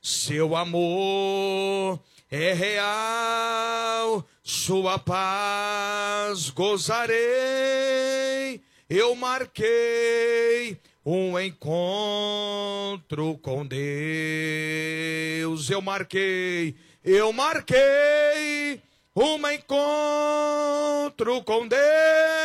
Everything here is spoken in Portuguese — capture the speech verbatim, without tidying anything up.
seu amor é real, sua paz gozarei. Eu marquei um encontro com Deus. Eu marquei, eu marquei um encontro com Deus.